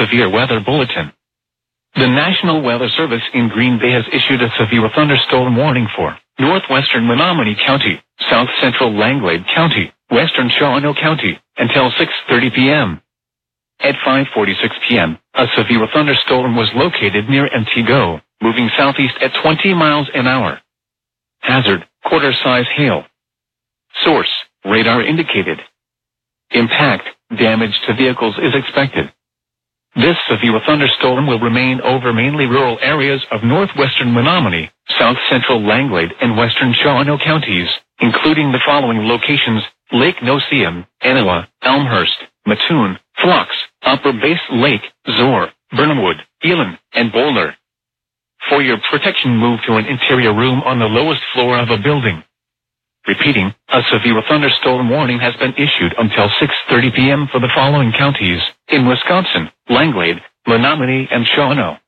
severe weather bulletin. The National Weather Service in Green Bay has issued a severe thunderstorm warning for northwestern Menominee County, south central Langlade County, western Shawano County, until 6:30 p.m. At 5:46 p.m., a severe thunderstorm was located near Antigo, moving southeast at 20 miles an hour. Hazard, quarter-size hail. Source, radar indicated. Impact, damage to vehicles is expected. This severe thunderstorm will remain over mainly rural areas of northwestern Menominee, south central Langlade, and western Shawano counties, including the following locations: Lake Noseum, Anawa, Elmhurst, Mattoon, Phlox, Upper Base Lake, Zor, Burnhamwood, Elon, and Boulder. For your protection, move to an interior room on the lowest floor of a building. Repeating, a severe thunderstorm warning has been issued until 6:30 p.m. for the following counties in Wisconsin: Langlade, Menominee, and Shawano.